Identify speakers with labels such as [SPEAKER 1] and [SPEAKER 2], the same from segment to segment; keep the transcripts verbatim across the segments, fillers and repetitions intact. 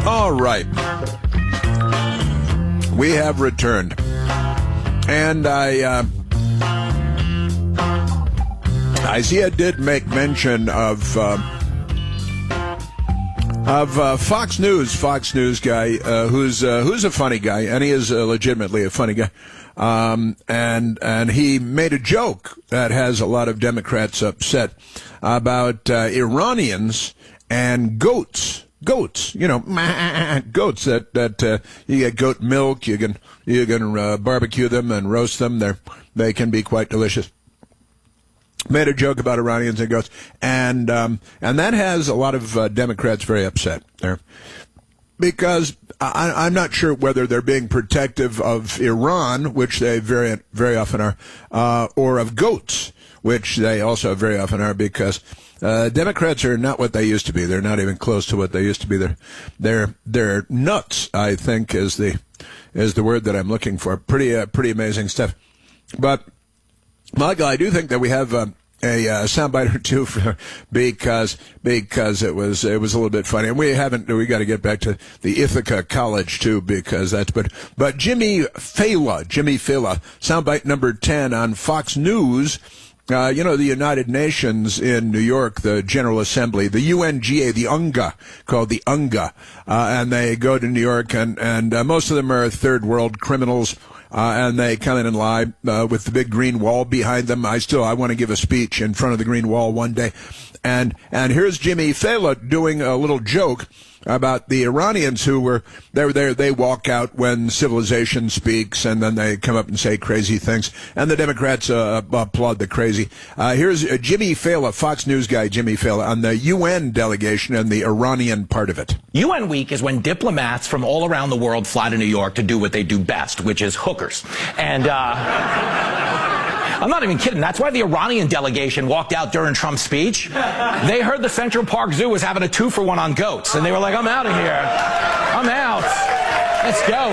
[SPEAKER 1] All right. We have returned. And I uh, I see I did make mention of uh, of uh, Fox News, Fox News guy, uh, who's uh, who's a funny guy, and he is uh, legitimately a funny guy. Um, and and he made a joke that has a lot of Democrats upset about uh, Iranians and goats. Goats, you know, goats that that uh, you get goat milk. You can you can uh, barbecue them and roast them. They they can be quite delicious. Made a joke about Iranians and goats, and um, and that has a lot of uh, Democrats very upset there, because I, I'm not sure whether they're being protective of Iran, which they very very often are, uh, or of goats, which they also very often are, because uh, Democrats are not what they used to be. They're not even close to what they used to be. They're they're they're nuts, I think, is the is the word that I'm looking for. Pretty uh, pretty amazing stuff. But Michael, I do think that we have um, a uh, soundbite or two for, because because it was it was a little bit funny, and we haven't we got to get back to the Ithaca College too, because that's but but Jimmy Fallon, Jimmy Fallon, soundbite number ten on Fox News. Uh, you know, the United Nations in New York, the General Assembly, the U N G A, the UNGA, called the UNGA, uh, and they go to New York, and, and uh, most of them are third world criminals, uh, and they come in and lie uh, with the big green wall behind them. I still, I want to give a speech in front of the green wall one day. And, and here's Jimmy Fallon doing a little joke about the Iranians who were they're there. They walk out when civilization speaks, and then they come up and say crazy things, and the Democrats uh, applaud the crazy. Uh, here's uh, Jimmy Fallon, Fox News guy Jimmy Fallon, on the U N delegation and the Iranian part of it.
[SPEAKER 2] U N Week is when diplomats from all around the world fly to New York to do what they do best, which is hookers. And uh I'm not even kidding. That's why the Iranian delegation walked out during Trump's speech. They heard the Central Park Zoo was having a two-for-one on goats, and they were like, I'm out of here. I'm out. Let's go.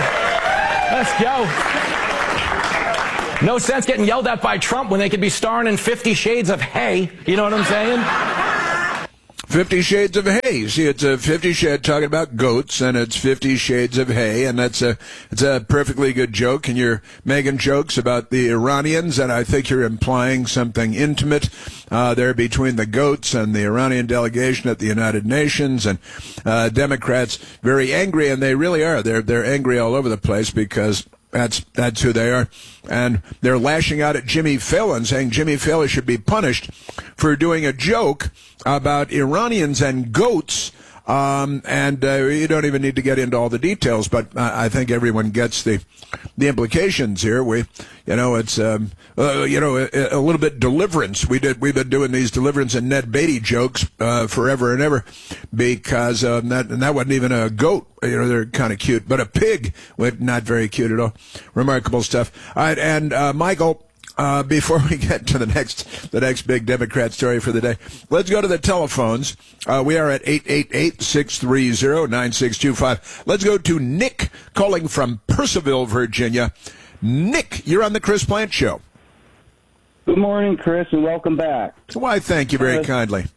[SPEAKER 2] Let's go. No sense getting yelled at by Trump when they could be starring in Fifty Shades of Hay. You know what I'm saying?
[SPEAKER 1] Fifty Shades of Hay. See, it's a Fifty Shades talking about goats, and it's Fifty Shades of Hay, and that's a it's a perfectly good joke. And you're making jokes about the Iranians, and I think you're implying something intimate uh, there between the goats and the Iranian delegation at the United Nations, and uh, Democrats very angry, and they really are. They're they're angry all over the place because that's that's who they are, and they're lashing out at Jimmy Fallon, saying Jimmy Fallon should be punished for doing a joke about Iranians and goats, um, and uh, you don't even need to get into all the details, but I, I think everyone gets the the implications here. We, you know, it's um, uh, you know a, a little bit Deliverance. We did we've been doing these Deliverance and Ned Beatty jokes uh, forever and ever, because um, that and that wasn't even a goat. You know, they're kind of cute, but a pig, well, not very cute at all. Remarkable stuff. All right, and uh, Michael. Uh, before we get to the next, the next big Democrat story for the day, let's go to the telephones. Uh, we are at eight eight eight, six three zero, nine six two five. Let's go to Nick calling from Purcellville, Virginia. Nick, you're on the Chris Plante Show.
[SPEAKER 3] Good morning, Chris, and welcome back.
[SPEAKER 1] Why, thank you very uh, kindly.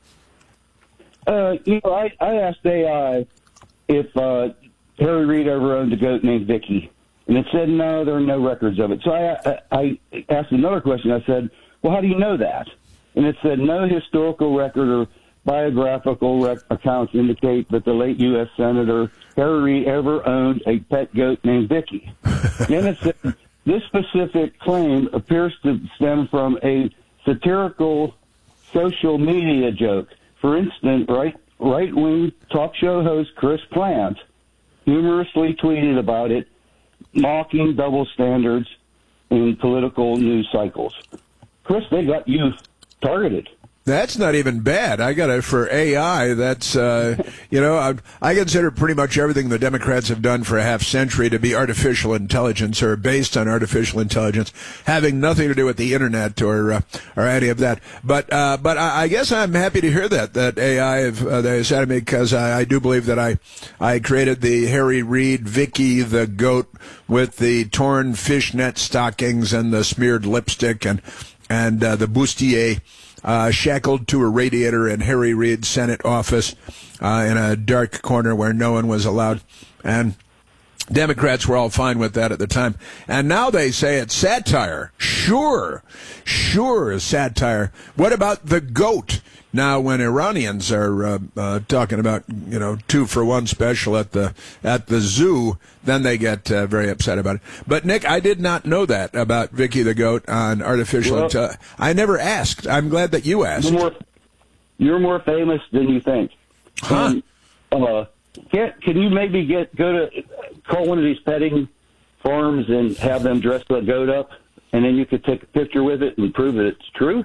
[SPEAKER 3] Uh, you know, I, I asked A I if uh, Harry Reid ever owned a goat named Vicky. And it said, no, there are no records of it. So I, I, I asked another question. I said, well, how do you know that? And it said, no historical record or biographical rec- accounts indicate that the late U S Senator Harry Reid ever owned a pet goat named Vicky. Then it said, this specific claim appears to stem from a satirical social media joke. For instance, right, right-wing talk show host Chris Plante humorously tweeted about it, mocking double standards in political news cycles. Chris, they got you targeted.
[SPEAKER 1] That's not even bad. I got it for A I. That's, uh, you know, I, I consider pretty much everything the Democrats have done for a half century to be artificial intelligence or based on artificial intelligence, having nothing to do with the internet or uh, or any of that. But uh, but I, I guess I'm happy to hear that that A I have, uh, they said to me, because I, I do believe that I I created the Harry Reid Vicky the goat with the torn fishnet stockings and the smeared lipstick and and uh, the bustier. uh, shackled to a radiator in Harry Reid's Senate office uh, in a dark corner where no one was allowed. And Democrats were all fine with that at the time. And now they say it's satire. Sure. Sure, satire. What about the goat? Now, when Iranians are uh, uh, talking about, you know, two for one special at the at the zoo, then they get uh, very upset about it. But, Nick, I did not know that about Vicky the goat on artificial
[SPEAKER 3] well,
[SPEAKER 1] intelligence. I never asked. I'm glad that you asked.
[SPEAKER 3] You're more, you're more famous than you think.
[SPEAKER 1] Huh?
[SPEAKER 3] Um, uh, can, can you maybe get go to call one of these petting farms and have them dress the goat up, and then you could take a picture with it and prove that it's true?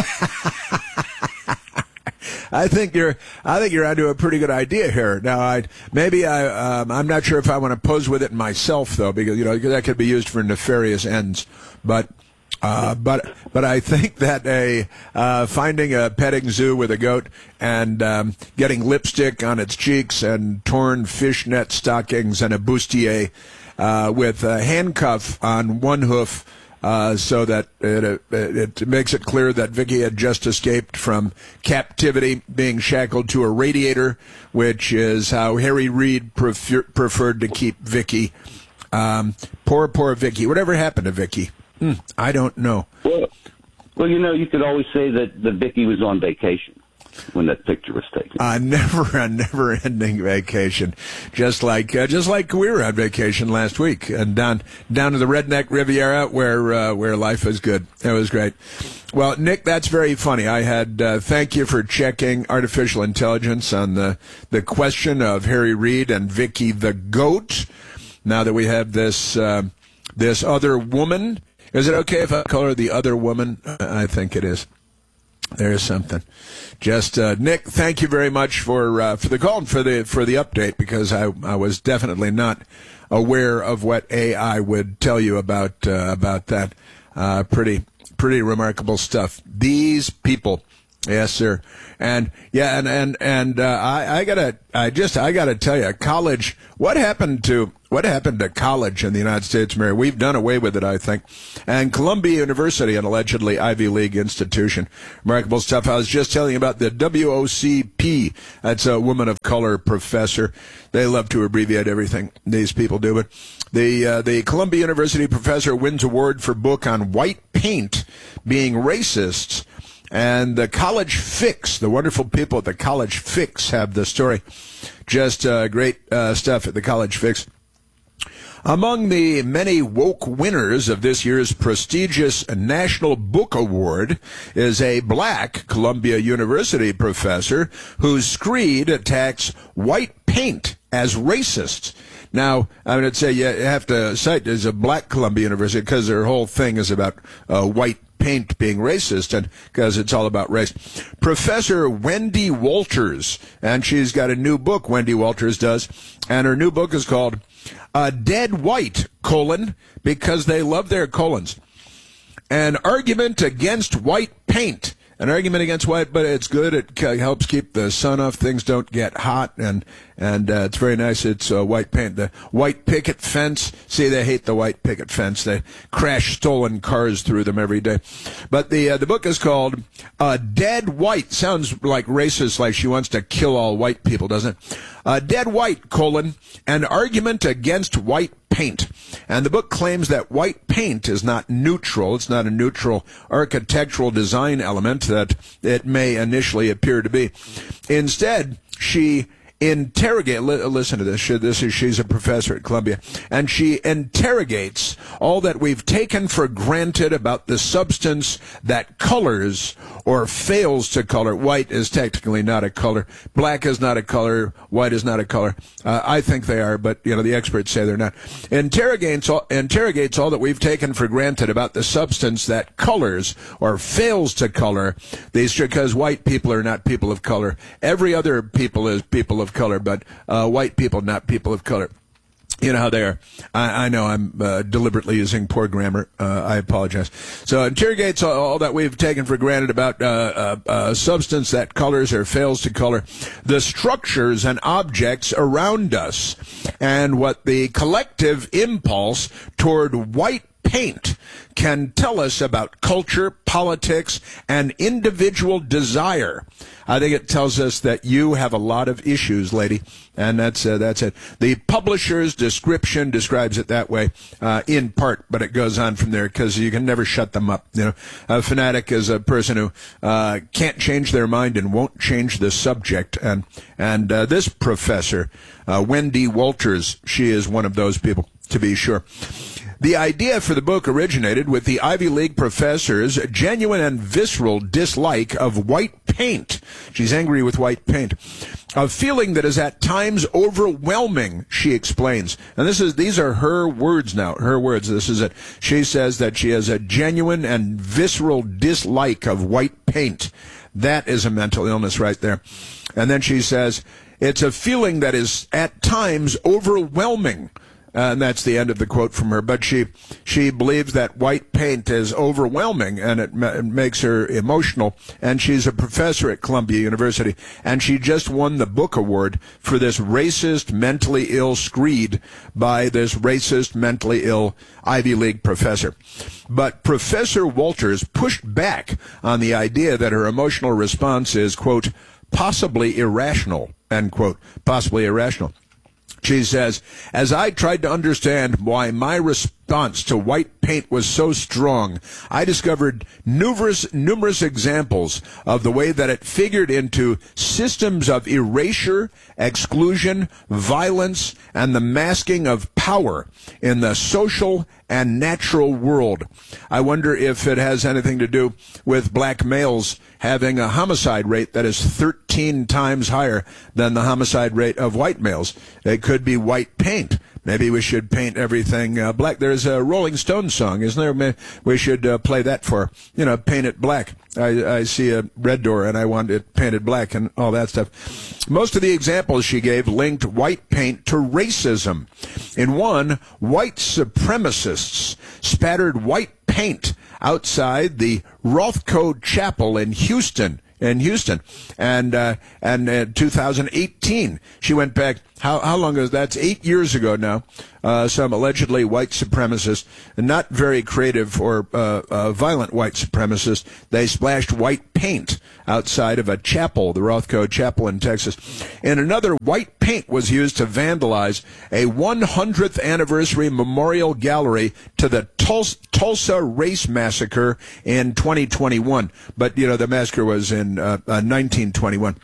[SPEAKER 1] I think you're. I think you're onto a pretty good idea here. Now, I maybe I. Um, I'm not sure if I want to pose with it myself, though, because you know that could be used for nefarious ends. But, uh, but, but I think that a uh, finding a petting zoo with a goat and um, getting lipstick on its cheeks and torn fishnet stockings and a bustier uh, with a handcuff on one hoof. Uh, so that it, it, it makes it clear that Vicky had just escaped from captivity, being shackled to a radiator, which is how Harry Reid prefer, preferred to keep Vicky. Um, poor, poor Vicky. Whatever happened to Vicky? Hmm, I don't know.
[SPEAKER 3] Well, well, you know, you could always say that the Vicky was on vacation when that picture was taken.
[SPEAKER 1] Uh, never a never-ending vacation, just like uh, just like we were on vacation last week, and down down to the Redneck Riviera, where uh, where life is good. It was great. Well, Nick, that's very funny. I had uh, thank you for checking artificial intelligence on the the question of Harry Reid and Vicky the goat. Now that we have this uh, this other woman, is it okay if I call her the other woman? I think it is. There's something. Just uh, Nick, thank you very much for uh, for the call and for the for the update, because I I was definitely not aware of what A I would tell you about uh, about that. Uh, pretty pretty remarkable stuff. These people, yes, sir, and yeah, and and and uh, I I gotta I just I gotta tell you, college. What happened to What happened to college in the United States, Mary? We've done away with it, I think. And Columbia University, an allegedly Ivy League institution. Remarkable stuff. I was just telling you about the W O C P. That's a woman of color professor. They love to abbreviate everything. These people do it. The, uh, the Columbia University professor wins award for book on white paint being racist. And the College Fix, the wonderful people at the College Fix have the story. Just uh, great uh, stuff at the College Fix. Among the many woke winners of this year's prestigious National Book Award is a black Columbia University professor whose screed attacks white paint as racist. Now, I would say you have to cite as a black Columbia University because their whole thing is about uh, white paint being racist, and because it's all about race. Professor Wendy Walters, and she's got a new book, Wendy Walters does, and her new book is called uh, Dead White, colon, because they love their colons. An argument against white paint. An argument against white, but it's good. It helps keep the sun off. Things don't get hot, and and uh, it's very nice. It's uh, white paint. The white picket fence. See, they hate the white picket fence. They crash stolen cars through them every day. But the uh, the book is called uh, Dead White. Sounds like racist, like she wants to kill all white people, doesn't it? Uh, Dead White, colon, an argument against white paint. And the book claims that white paint is not neutral. It's not a neutral architectural design element that it may initially appear to be. Instead, she interrogate. Li- listen to this. She, this is she's a professor at Columbia, and she interrogates all that we've taken for granted about the substance that colors or fails to color. White is technically not a color. Black is not a color. White is not a color. Uh, I think they are, but you know the experts say they're not. Interrogates all, interrogates all that we've taken for granted about the substance that colors or fails to color. These because white people are not people of color. Every other people is people of color, but uh, white people not people of color. You know how they are. I, I know I'm uh, deliberately using poor grammar. Uh, I apologize. So interrogates all, all that we've taken for granted about uh, uh, uh, substance that colors or fails to color, the structures and objects around us, and what the collective impulse toward white paint can tell us about culture, politics, and individual desire. I think it tells us that you have a lot of issues, lady, and that's uh, that's it. The publisher's description describes it that way, uh, in part, but it goes on from there because you can never shut them up. You know, a fanatic is a person who uh, can't change their mind and won't change the subject. And and uh, this professor, uh, Wendy Walters, she is one of those people, to be sure. The idea for the book originated with the Ivy League professor's genuine and visceral dislike of white paint. She's angry with white paint. A feeling that is at times overwhelming, she explains. And this is these are her words now, her words. This is it. She says that she has a genuine and visceral dislike of white paint. That is a mental illness right there. And then she says, it's a feeling that is at times overwhelming. Uh, and that's the end of the quote from her. But she she believes that white paint is overwhelming, and it, ma- it makes her emotional. And she's a professor at Columbia University, and she just won the book award for this racist, mentally ill screed by this racist, mentally ill Ivy League professor. But Professor Walters pushed back on the idea that her emotional response is, quote, possibly irrational, end quote, possibly irrational. She says, as I tried to understand why my response to white paint was so strong, I discovered numerous, numerous examples of the way that it figured into systems of erasure, exclusion, violence, and the masking of power in the social and natural world. I wonder if it has anything to do with black males having a homicide rate that is thirteen times higher than the homicide rate of white males. It could be white paint. Maybe we should paint everything uh, black. There's a Rolling Stones song, isn't there? We should uh, play that for, you know, paint it black. I, I see a red door and I want it painted black and all that stuff. Most of the examples she gave linked white paint to racism. In one, white supremacists spattered white paint outside the Rothko Chapel in Houston. In Houston, and uh, and in two thousand eighteen, she went back. How how long ago? That's eight years ago now. Uh, some allegedly white supremacists, not very creative or uh, uh, violent white supremacists, they splashed white paint outside of a chapel, the Rothko Chapel in Texas. And another, white paint was used to vandalize a one hundredth anniversary memorial gallery to the Tulsa, Tulsa Race Massacre in twenty twenty-one. But, you know, the massacre was in uh, uh, nineteen twenty-one.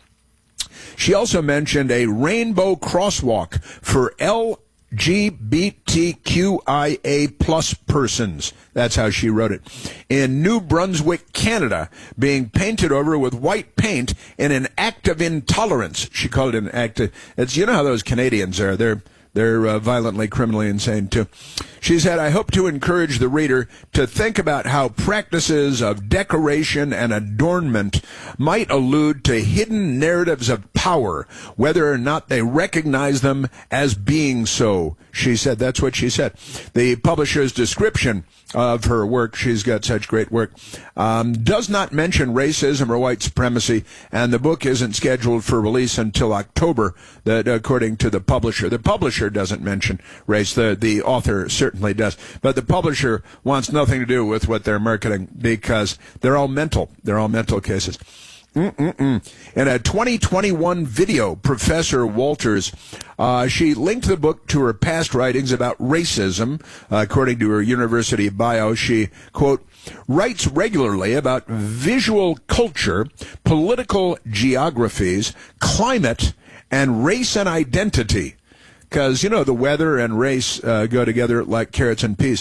[SPEAKER 1] She also mentioned a rainbow crosswalk for L G B T Q I A plus persons. That's how she wrote it. In New Brunswick, Canada, being painted over with white paint in an act of intolerance. She called it an act of, it's, you know how those Canadians are. They're They're uh, violently, criminally insane, too. She said, I hope to encourage the reader to think about how practices of decoration and adornment might allude to hidden narratives of power, whether or not they recognize them as being so. She said, that's what she said. The publisher's description of her work, she's got such great work, um, does not mention racism or white supremacy, and the book isn't scheduled for release until October, that according to the publisher. The publisher doesn't mention race. The, the author certainly does. But the publisher wants nothing to do with what they're marketing because they're all mental. They're all mental cases. Mm-mm-mm. In a twenty twenty-one video, Professor Walters, uh, she linked the book to her past writings about racism. Uh, according to her university bio, she, quote, writes regularly about visual culture, political geographies, climate, and race and identity. Because, you know, the weather and race uh, go together like carrots and peas.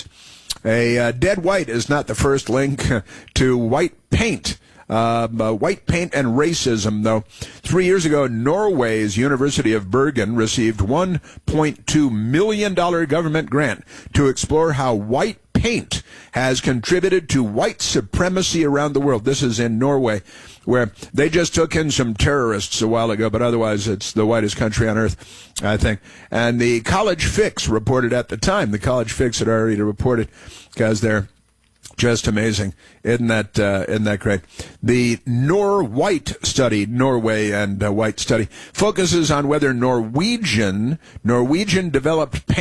[SPEAKER 1] A uh, dead white is not the first link to white paint. Uh, uh, white paint and racism, though. Three years ago, Norway's University of Bergen received one point two million dollars government grant to explore how white paint has contributed to white supremacy around the world. This is in Norway, where they just took in some terrorists a while ago, but otherwise it's the whitest country on earth, I think. And the College Fix reported at the time, the College Fix had already reported, because they're just amazing. Isn't that, uh, isn't that great? The Nor-White study, Norway and uh, White study, focuses on whether Norwegian, Norwegian developed paint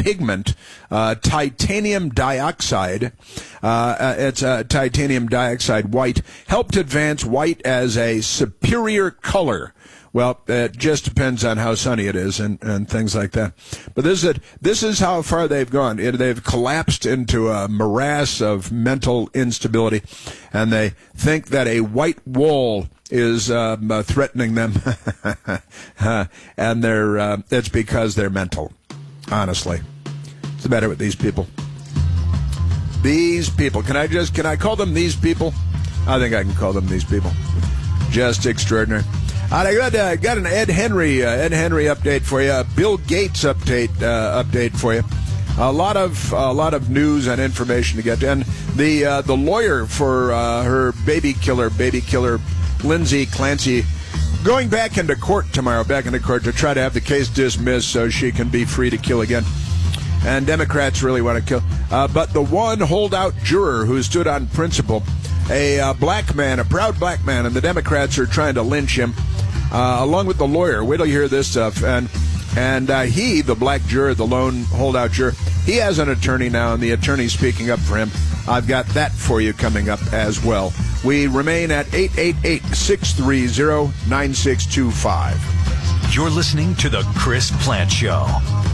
[SPEAKER 1] pigment, uh, titanium dioxide. Uh, it's uh, titanium dioxide white, helped advance white as a superior color. Well, it just depends on how sunny it is and, and things like that. But this is it. This is how far they've gone. It, they've collapsed into a morass of mental instability, and they think that a white wall is um, uh, threatening them, uh, and they're uh, it's because they're mental. Honestly, what's the matter with these people? These people. Can I just can I call them these people? I think I can call them these people. Just extraordinary. I got, uh, got an Ed Henry uh, Ed Henry update for you. Bill Gates update uh, update for you. A lot of a lot of news and information to get to. And the uh, the lawyer for uh, her baby killer, baby killer, Lindsay Clancy, going back into court tomorrow, back into court to try to have the case dismissed so she can be free to kill again. And Democrats really want to kill. Uh, but the one holdout juror who stood on principle, a uh, black man, a proud black man, and the Democrats are trying to lynch him. Uh, along with the lawyer. Wait till you hear this stuff. And and uh, he, the black juror, the lone holdout juror, he has an attorney now, and the attorney's speaking up for him. I've got that for you coming up as well. We remain at eight eight eight, six three zero, nine six two five.
[SPEAKER 4] You're listening to The Chris Plante Show.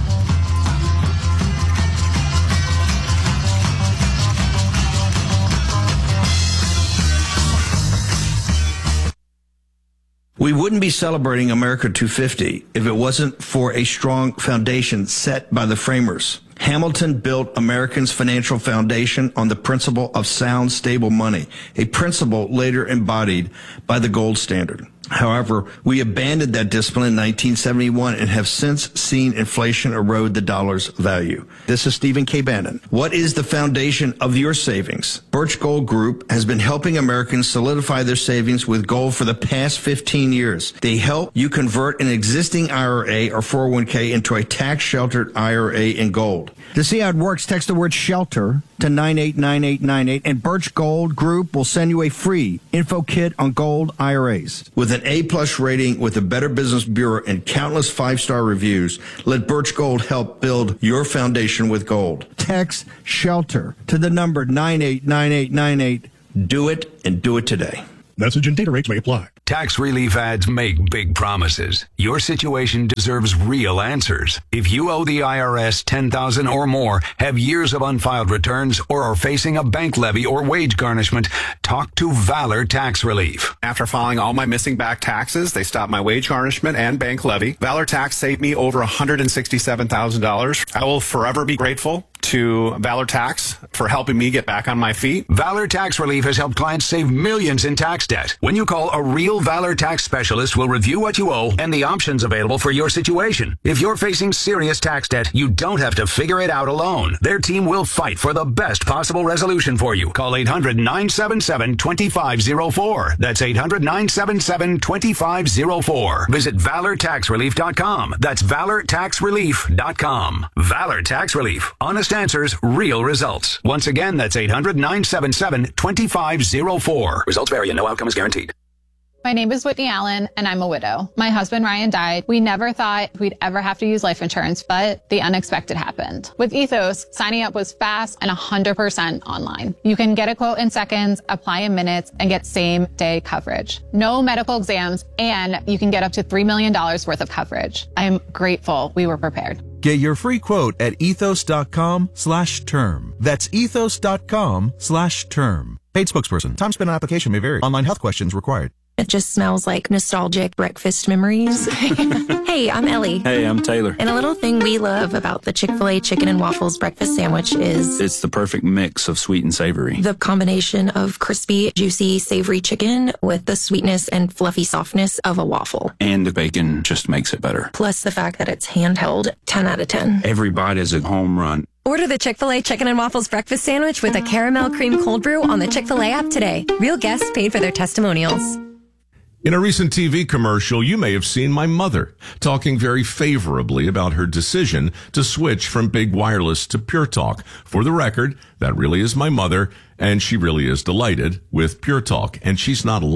[SPEAKER 5] We wouldn't be celebrating America two fifty if it wasn't for a strong foundation set by the framers. Hamilton built Americans' financial foundation on the principle of sound, stable money, a principle later embodied by the gold standard. However, we abandoned that discipline in nineteen seventy-one and have since seen inflation erode the dollar's value. This is Stephen K. Bannon. What is the foundation of your savings? Birch Gold Group has been helping Americans solidify their savings with gold for the past fifteen years. They help you convert an existing I R A or four oh one k into a tax-sheltered I R A in gold.
[SPEAKER 6] To see how it works, text the word SHELTER to nine eight nine eight nine eight, and Birch Gold Group will send you a free info kit on gold I R As.
[SPEAKER 5] With an A-plus rating with the Better Business Bureau and countless five-star reviews, let Birch Gold help build your foundation with gold.
[SPEAKER 6] Text SHELTER to the number nine eight nine eight nine eight.
[SPEAKER 5] Do it, and do it today.
[SPEAKER 7] Message and data rates may apply.
[SPEAKER 4] Tax relief ads make big promises. Your situation deserves real answers. If you owe the I R S ten thousand dollars or more, have years of unfiled returns, or are facing a bank levy or wage garnishment, talk to Valor Tax Relief.
[SPEAKER 8] After filing all my missing back taxes, they stopped my wage garnishment and bank levy. Valor Tax saved me over one hundred sixty-seven thousand dollars. I will forever be grateful to Valor Tax for helping me get back on my feet.
[SPEAKER 4] Valor Tax Relief has helped clients save millions in tax debt. When you call, a real Valor Tax specialist will review what you owe and the options available for your situation. If you're facing serious tax debt, you don't have to figure it out alone. Their team will fight for the best possible resolution for you. Call eight hundred nine seven seven two five zero four. That's eight hundred nine seven seven two five zero four. Visit valor tax relief dot com. That's valor tax relief dot com. Valor Tax Relief. Honest answers, real results. Once again, that's eight hundred nine seven seven two five zero four. Results vary and no outcome is guaranteed.
[SPEAKER 9] My name is Whitney Allen, and I'm a widow. My husband, Ryan, died. We never thought we'd ever have to use life insurance, but the unexpected happened. With Ethos, signing up was fast and one hundred percent online. You can get a quote in seconds, apply in minutes, and get same-day coverage. No medical exams, and you can get up to three million dollars worth of coverage. I am grateful we were prepared.
[SPEAKER 10] Get your free quote at ethos.com slash term. That's ethos.com slash term. Paid spokesperson. Time spent on application may vary. Online health questions required.
[SPEAKER 11] It just smells like nostalgic breakfast memories. Hey, I'm Ellie.
[SPEAKER 12] Hey, I'm Taylor.
[SPEAKER 11] And a little thing we love about the Chick-fil-A Chicken and Waffles breakfast sandwich is...
[SPEAKER 12] it's the perfect mix of sweet and savory.
[SPEAKER 11] The combination of crispy, juicy, savory chicken with the sweetness and fluffy softness of a waffle.
[SPEAKER 12] And the bacon just makes it better.
[SPEAKER 11] Plus the fact that it's handheld, ten out of ten.
[SPEAKER 12] Every bite is a home run.
[SPEAKER 13] Order the Chick-fil-A Chicken and Waffles breakfast sandwich with a caramel cream cold brew on the Chick-fil-A app today. Real guests paid for their testimonials.
[SPEAKER 14] In a recent T V commercial, you may have seen my mother talking very favorably about her decision to switch from Big Wireless to Pure Talk. For the record, that really is my mother, and she really is delighted with Pure Talk, and she's not alone.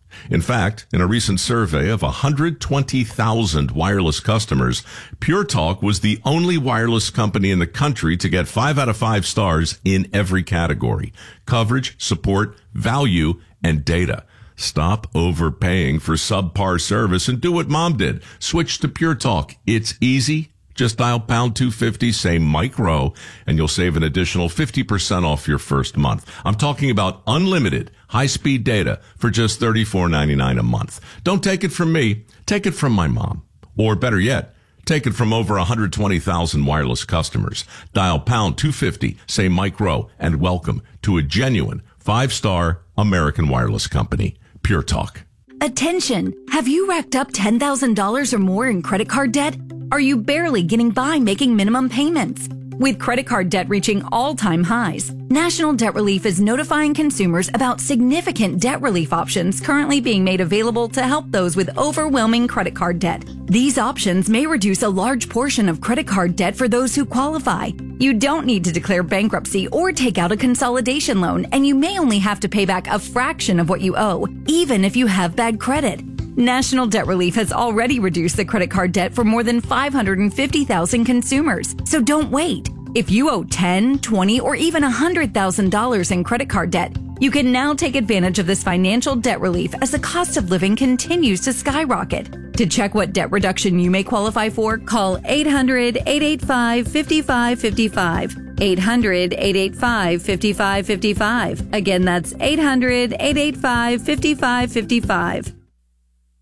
[SPEAKER 14] In fact, in a recent survey of one hundred twenty thousand wireless customers, Pure Talk was the only wireless company in the country to get five out of five stars in every category: coverage, support, value, and data. Stop overpaying for subpar service and do what Mom did. Switch to Pure Talk. It's easy. Just dial pound two fifty, say Mike Rowe, and you'll save an additional fifty percent off your first month. I'm talking about unlimited high-speed data for just thirty-four ninety-nine a month. Don't take it from me. Take it from my mom. Or better yet, take it from over one hundred twenty thousand wireless customers. Dial pound two fifty, say Mike Rowe, and welcome to a genuine five-star American wireless company, Pure Talk.
[SPEAKER 15] Attention! Have you racked up ten thousand dollars or more in credit card debt? Are you barely getting by making minimum payments? With credit card debt reaching all-time highs, National Debt Relief is notifying consumers about significant debt relief options currently being made available to help those with overwhelming credit card debt. These options may reduce a large portion of credit card debt for those who qualify. You don't need to declare bankruptcy or take out a consolidation loan, and you may only have to pay back a fraction of what you owe, even if you have bad credit. National Debt Relief has already reduced the credit card debt for more than five hundred fifty thousand consumers, so don't wait. If you owe ten, twenty, or even one hundred thousand dollars in credit card debt, you can now take advantage of this financial debt relief as the cost of living continues to skyrocket. To check what debt reduction you may qualify for, call eight hundred, eight eight five, five five five five. eight hundred, eight eight five, five five five five. Again, that's eight hundred, eight eight five, five five five five.